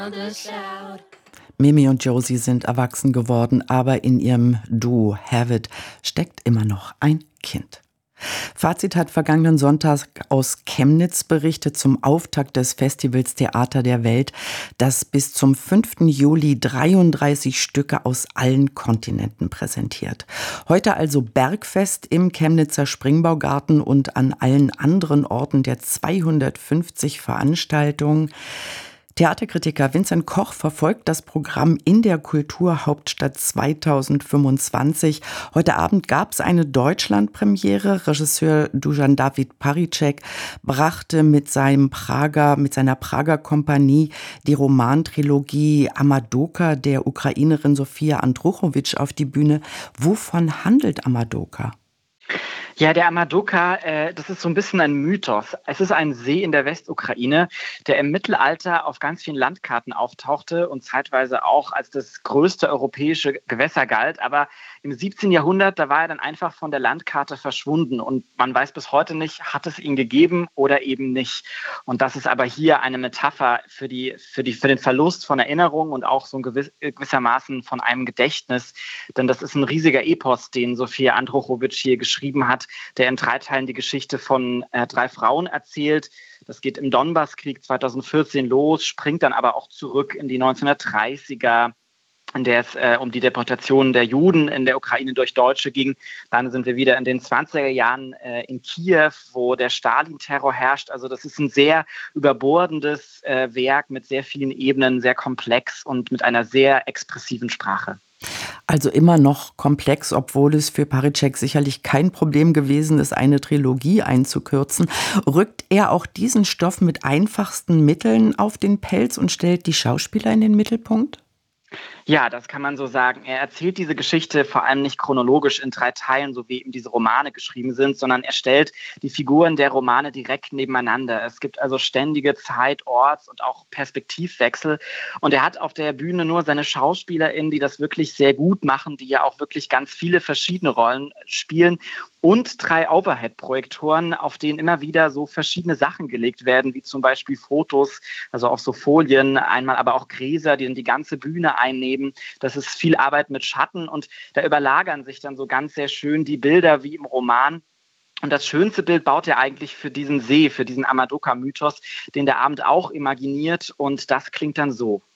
Mimi und Josie sind erwachsen geworden, aber in ihrem Duo Have It steckt immer noch ein Kind. Fazit hat vergangenen Sonntag aus Chemnitz berichtet zum Auftakt des Festivals Theater der Welt, das bis zum 5. Juli 33 Stücke aus allen Kontinenten präsentiert. Heute also Bergfest im Chemnitzer Springbaugarten und an allen anderen Orten der 250 Veranstaltungen. Theaterkritiker Vincent Koch verfolgt das Programm in der Kulturhauptstadt 2025. Heute Abend gab es eine Deutschlandpremiere. Regisseur Dusan David Paříček brachte mit seiner Prager Kompanie die Romantrilogie Amadoka der Ukrainerin Sofia Andruchowitsch auf die Bühne. Wovon handelt Amadoka? Ja, der Amadoka, das ist so ein bisschen ein Mythos. Es ist ein See in der Westukraine, der im Mittelalter auf ganz vielen Landkarten auftauchte und zeitweise auch als das größte europäische Gewässer galt. Aber im 17. Jahrhundert, da war er dann einfach von der Landkarte verschwunden. Und man weiß bis heute nicht, hat es ihn gegeben oder eben nicht. Und das ist aber hier eine Metapher für den Verlust von Erinnerung und auch so gewissermaßen von einem Gedächtnis. Denn das ist ein riesiger Epos, den Sofia Andruchowitsch hier geschrieben hat, der in 3 Teilen die Geschichte von 3 Frauen erzählt. Das geht im Donbasskrieg 2014 los, springt dann aber auch zurück in die 1930er, in der es um die Deportation der Juden in der Ukraine durch Deutsche ging. Dann sind wir wieder in den 20er Jahren in Kiew, wo der Stalin-Terror herrscht. Also das ist ein sehr überbordendes Werk mit sehr vielen Ebenen, sehr komplex und mit einer sehr expressiven Sprache. Also immer noch komplex, obwohl es für Paříček sicherlich kein Problem gewesen ist, eine Trilogie einzukürzen. Rückt er auch diesen Stoff mit einfachsten Mitteln auf den Pelz und stellt die Schauspieler in den Mittelpunkt? Ja, das kann man so sagen. Er erzählt diese Geschichte vor allem nicht chronologisch in 3 Teilen, so wie eben diese Romane geschrieben sind, sondern er stellt die Figuren der Romane direkt nebeneinander. Es gibt also ständige Zeit-, Orts- und auch Perspektivwechsel. Und er hat auf der Bühne nur seine SchauspielerInnen, die das wirklich sehr gut machen, die ja auch wirklich ganz viele verschiedene Rollen spielen. Und 3 Overhead-Projektoren, auf denen immer wieder so verschiedene Sachen gelegt werden, wie zum Beispiel Fotos, also auf so Folien, einmal aber auch Gräser, die dann die ganze Bühne einnehmen. Das ist viel Arbeit mit Schatten und da überlagern sich dann so ganz sehr schön die Bilder wie im Roman. Und das schönste Bild baut er eigentlich für diesen See, für diesen Amadoka-Mythos, den der Abend auch imaginiert. Und das klingt dann so.